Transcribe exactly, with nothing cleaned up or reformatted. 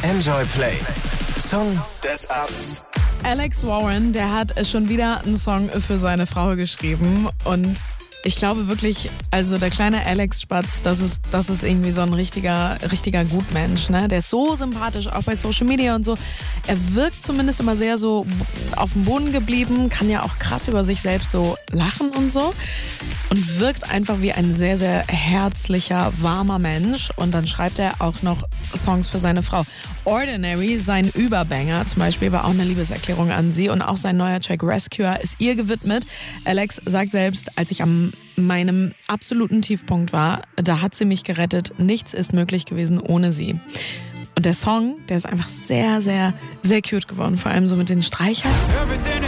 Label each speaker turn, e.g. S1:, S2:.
S1: Enjoy Play. Song des Abends.
S2: Alex Warren, der hat schon wieder einen Song für seine Frau geschrieben und ich glaube wirklich, also der kleine Alex Spatz, das ist, das ist irgendwie so ein richtiger, richtiger Gutmensch, ne? Der ist so sympathisch, auch bei Social Media und so. Er wirkt zumindest immer sehr so auf dem Boden geblieben, kann ja auch krass über sich selbst so lachen und so und wirkt einfach wie ein sehr, sehr herzlicher, warmer Mensch und dann schreibt er auch noch Songs für seine Frau. Ordinary, sein Überbanger zum Beispiel, war auch eine Liebeserklärung an sie und auch sein neuer Track Rescuer ist ihr gewidmet. Alex sagt selbst, als ich am meinem absoluten Tiefpunkt war, da hat sie mich gerettet. Nichts ist möglich gewesen ohne sie. Und der Song, der ist einfach sehr, sehr, sehr cute geworden, vor allem so mit den Streichern.